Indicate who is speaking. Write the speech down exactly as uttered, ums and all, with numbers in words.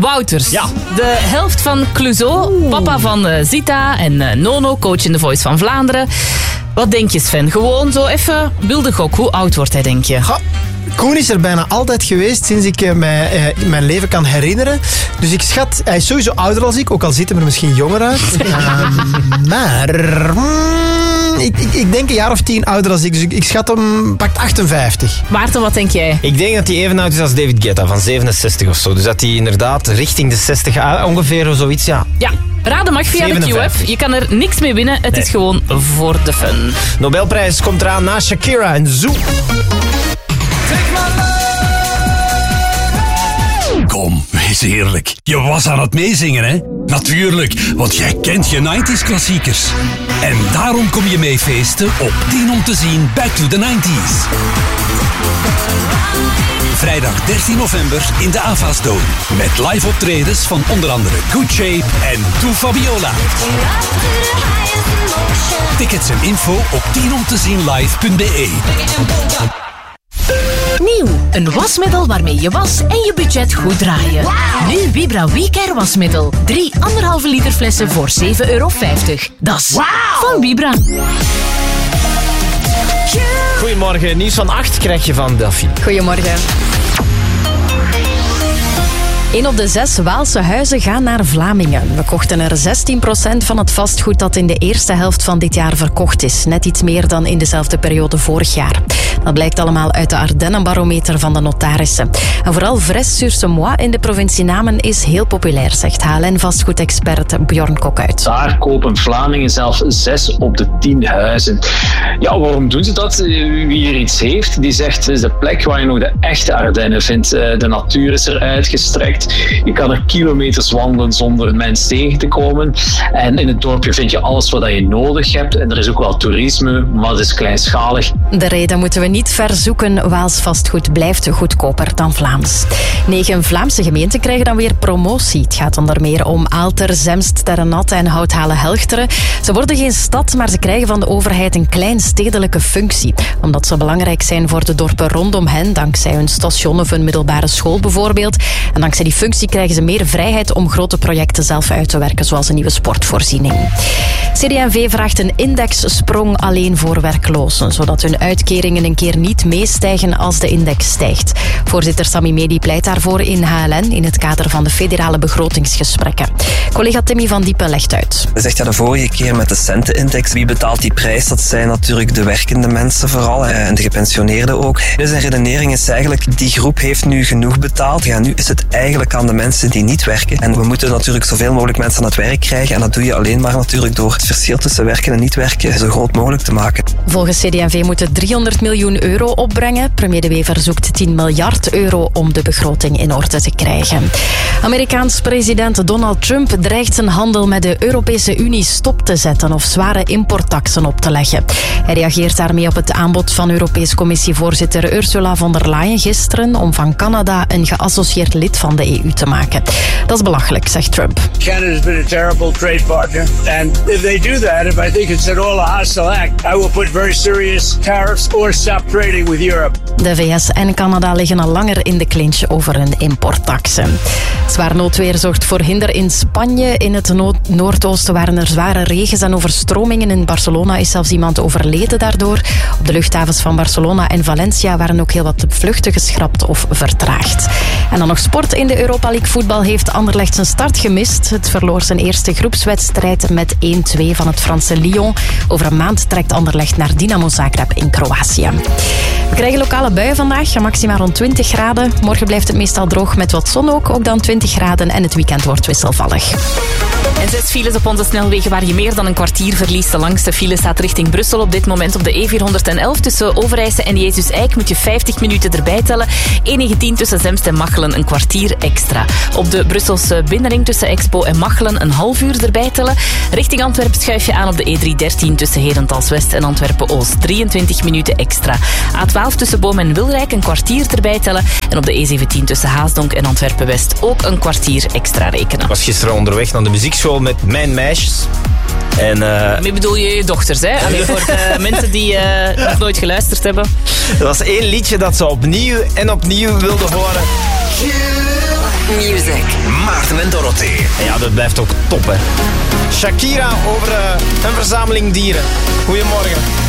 Speaker 1: Wouters.
Speaker 2: Ja.
Speaker 1: De helft van Clouseau, Oeh. papa van uh, Zita en uh, Nono, coach in The Voice van Vlaanderen. Wat denk je, Sven? Gewoon zo even wilde gok. Hoe oud wordt hij, denk je?
Speaker 3: Ha. Koen is er bijna altijd geweest sinds ik uh, mij, uh, mijn leven kan herinneren. Dus ik schat, hij is sowieso ouder als ik, ook al ziet hij er misschien jonger uit. uh, maar mm, ik, ik, ik denk een jaar of tien ouder als ik, dus ik, ik schat hem pakt achtenvijftig.
Speaker 1: Maarten, wat denk jij?
Speaker 2: Ik denk dat hij even oud is als David Guetta, van zevenenzestig of zo. Dus dat hij inderdaad richting de zestig, ongeveer zoiets, ja.
Speaker 1: Ja. Raden mag via
Speaker 2: zevenenvijftig.
Speaker 1: de Q F. Je kan er niks mee winnen. Het nee. is gewoon voor de fun.
Speaker 2: Nobelprijs komt eraan na Shakira en Zoo.
Speaker 4: Kom, wees eerlijk. Je was aan het meezingen, hè? Natuurlijk, want jij kent je negentig klassiekers. En daarom kom je mee feesten op tien om te zien Back to the nineties. Vrijdag dertien november in de Avas Dome. Met live optredens van onder andere Good Shape en To Fabiola. Tickets en info op tien om te zien live punt b e.
Speaker 5: Nieuw, een wasmiddel waarmee je was en je budget goed draaien. Wow. Nu Vibra WeCare wasmiddel. Drie anderhalve liter flessen voor zeven euro vijftig. Dat is wow. van Vibra.
Speaker 2: Goedemorgen, nieuws van acht krijg je van Delphine.
Speaker 6: Goedemorgen. Een op de zes Waalse huizen gaan naar Vlamingen. We kochten er zestien procent van het vastgoed dat in de eerste helft van dit jaar verkocht is. Net iets meer dan in dezelfde periode vorig jaar. Dat blijkt allemaal uit de Ardennenbarometer van de notarissen. En vooral Vres-sur-Semois in de provincie Namen is heel populair, zegt H L N-vastgoedexpert Bjorn Kokuit.
Speaker 7: Daar kopen Vlamingen zelf zes op de tien huizen. Ja, waarom doen ze dat? Wie er iets heeft, die zegt het is de plek waar je nog de echte Ardennen vindt. De natuur is er uitgestrekt. Je kan er kilometers wandelen zonder een mens tegen te komen. En in het dorpje vind je alles wat je nodig hebt. En er is ook wel toerisme, maar het is kleinschalig.
Speaker 6: De reden moeten we niet ver zoeken. Waals vastgoed blijft goedkoper dan Vlaams. Negen Vlaamse gemeenten krijgen dan weer promotie. Het gaat onder meer om Aalter, Zemst, Terrenat en Houthalen-Helchteren. Ze worden geen stad, maar ze krijgen van de overheid een kleinstedelijke functie. Omdat ze belangrijk zijn voor de dorpen rondom hen, dankzij hun station of een middelbare school bijvoorbeeld. En dankzij die functie krijgen ze meer vrijheid om grote projecten zelf uit te werken, zoals een nieuwe sportvoorziening. C D en V vraagt een indexsprong alleen voor werklozen, zodat hun uitkeringen een keer niet meestijgen als de index stijgt. Voorzitter Sami Medi pleit daarvoor in H L N in het kader van de federale begrotingsgesprekken. Collega Timmy van Diepen legt uit.
Speaker 8: Hij zegt ja, de vorige keer met de centenindex, wie betaalt die prijs? Dat zijn natuurlijk de werkende mensen vooral en de gepensioneerden ook. Dus zijn redenering is eigenlijk, die groep heeft nu genoeg betaald. Ja, nu is het eigenlijk aan de mensen die niet werken. En we moeten natuurlijk zoveel mogelijk mensen aan het werk krijgen. En dat doe je alleen maar natuurlijk door het verschil tussen werken en niet werken zo groot mogelijk te maken.
Speaker 6: Volgens C D en V moet het driehonderd miljoen euro opbrengen. Premier De Wever zoekt tien miljard euro om de begroting in orde te krijgen. Amerikaans president Donald Trump dreigt zijn handel met de Europese Unie stop te zetten of zware importtaxen op te leggen. Hij reageert daarmee op het aanbod van Europees Commissievoorzitter Ursula von der Leyen gisteren om van Canada een geassocieerd lid van de E U te maken. Dat is belachelijk, zegt Trump.
Speaker 9: Canada's been a terrible trade partner. And if they do that, if I think it's an all a hostile act, I will put very serious tariffs or stop trading with Europe.
Speaker 6: De V S en Canada liggen al langer in de clinch over hun importtaxen. Zwaar noodweer zorgt voor hinder in Spanje. In het no- noordoosten waren er zware regens en overstromingen. In Barcelona is zelfs iemand overleden daardoor. Op de luchthavens van Barcelona en Valencia waren ook heel wat vluchten geschrapt of vertraagd. En dan nog sport in de Europa League voetbal heeft Anderlecht zijn start gemist. Het verloor zijn eerste groepswedstrijd met één twee van het Franse Lyon. Over een maand trekt Anderlecht naar Dinamo Zagreb in Kroatië. We krijgen lokale buien vandaag, maximaal rond twintig graden. Morgen blijft het meestal droog met wat zon ook, ook dan twintig graden en het weekend wordt wisselvallig.
Speaker 1: En zes files op onze snelwegen waar je meer dan een kwartier verliest. De langste file staat richting Brussel op dit moment op de E vierhonderdelf. Tussen Overijse en Jezus Eik moet je vijftig minuten erbij tellen. E negentien tussen Zemst en Machelen een kwartier extra. Op de Brusselse binnenring tussen Expo en Machelen een half uur erbij tellen. Richting Antwerpen schuif je aan op de E driehonderddertien tussen Herentals-West en Antwerpen-Oost. drieëntwintig minuten extra. A twaalf tussen Boom en Wilrijk een kwartier erbij tellen. En op de E zeventien tussen Haasdonk en Antwerpen-West ook een kwartier extra rekenen.
Speaker 2: Ik was gisteren onderweg naar de muziekschool met mijn meisjes. En, uh...
Speaker 1: Mee bedoel je je dochters, hè? Alleen voor de mensen die uh, nog nooit geluisterd hebben.
Speaker 2: Er was één liedje dat ze opnieuw en opnieuw wilden horen.
Speaker 10: Music.
Speaker 11: Maarten en Dorothee.
Speaker 2: En ja, dat blijft ook top, hè. Shakira over uh, een verzameling dieren. Goedemorgen.